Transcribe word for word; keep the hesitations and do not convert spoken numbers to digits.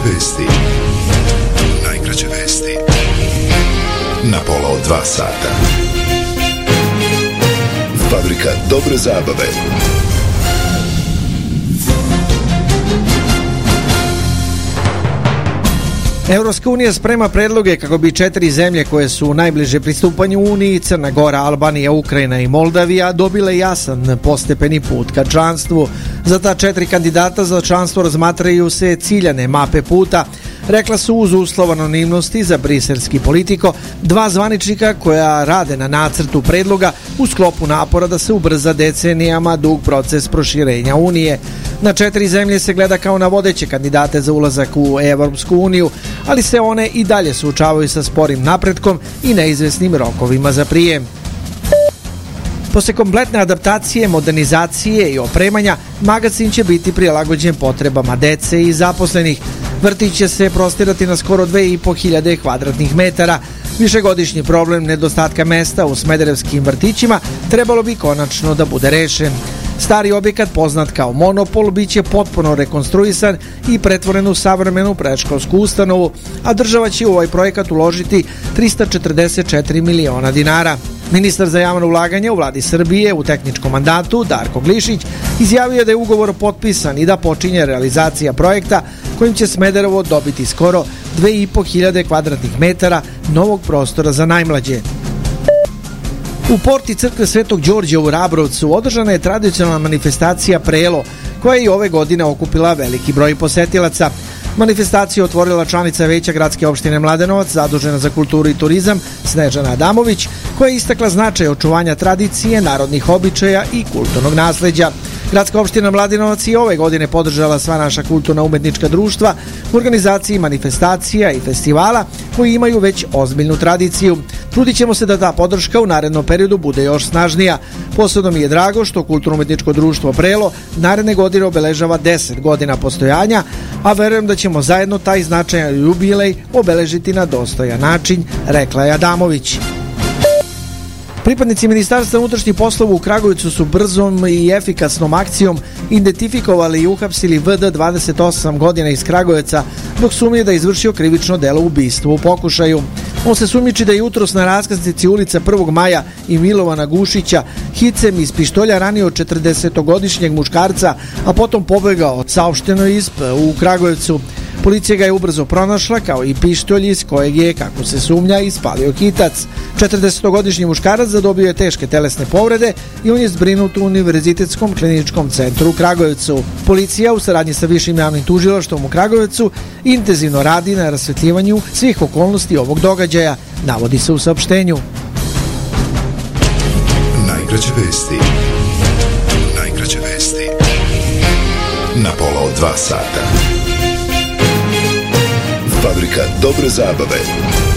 vesti. Najkraće vesti. Na pola od dva sata. Fabrika dobre zabave. Evropska unija sprema predloge kako bi četiri zemlje koje su najbliže pristupanju Uniji, Crna Gora, Albanija, Ukrajina i Moldavija, dobile jasan postepeni put ka članstvu. Za ta četiri kandidata za članstvo razmatraju se ciljane mape puta, rekla su uz uslov anonimnosti za briselski Politiko dva zvaničnika koja rade na nacrtu predloga u sklopu napora da se ubrza decenijama dug proces proširenja Unije. Na četiri zemlje se gleda kao na vodeće kandidate za ulazak u Evropsku uniju, ali se one i dalje suočavaju sa sporim napretkom i neizvesnim rokovima za prijem. Posle kompletne adaptacije, modernizacije i opremanja, magacin će biti prilagođen potrebama dece i zaposlenih. Vrtić će se prostirati na skoro dve i po hiljade kvadratnih metara. Višegodišnji problem nedostatka mesta u smederevskim vrtićima trebalo bi konačno da bude rešen. Stari objekat, poznat kao Monopol, biće potpuno rekonstruisan i pretvoren u savremenu predškolsku ustanovu, a država će u ovaj projekat uložiti trista četrdeset četiri miliona dinara. Ministar za javno ulaganje u vladi Srbije u tehničkom mandatu, Darko Glišić, izjavio je da je ugovor potpisan i da počinje realizacija projekta kojim će Smederevo dobiti skoro dve i po hiljade kvadratnih metara novog prostora za najmlađe. U porti crkve Svetog Đorđa u Rabrovcu održana je tradicionalna manifestacija Prelo, koja je i ove godine okupila veliki broj posetilaca. Manifestaciju otvorila članica Veća gradske opštine Mladenovac, zadužena za kulturu i turizam, Snežana Adamović, koja je istakla značaj očuvanja tradicije, narodnih običaja i kulturnog nasleđa. Gradska opština Mladenovac i ove godine podržala sva naša kulturna umetnička društva u organizaciji manifestacija i festivala koji imaju već ozbiljnu tradiciju. Trudit ćemo se da ta podrška u narednom periodu bude još snažnija. Posebno mi je drago što kulturno-umetničko društvo Prelo naredne godine obeležava deset godina postojanja, a verujem da ćemo zajedno taj značajan jubilej obeležiti na dostojan način, rekla je Adamović. Pripadnici Ministarstva unutrašnjih poslova u Kragujevcu su brzom i efikasnom akcijom identifikovali i uhapsili V D dvadeset osam godina iz Kragujevca, dok sumnje da je izvršio krivično delo ubistva u pokušaju. On se sumnjiči da je jutros na raskrsnici ulica prvog maja i Milovana Gušića hicem iz pištolja ranio četrdesetogodišnjeg muškarca, a potom pobegao, saopšteno je I S P u Kragujevcu. Policija ga je ubrzo pronašla, kao i pištolj iz kojeg je, kako se sumnja, ispalio hitac. četrdesetogodišnji muškarac zadobio je teške telesne povrede i on je zbrinut u Univerzitetskom kliničkom centru u Kragujevcu. Policija u saradnji sa Višim javnim tužilaštvom u Kragujevcu intenzivno radi na rasvetljivanju svih okolnosti ovog događaja, navodi se u saopštenju. Najkraće vesti. Najkraće vesti. Na pola od dva sata. Fabrika dobre zabave.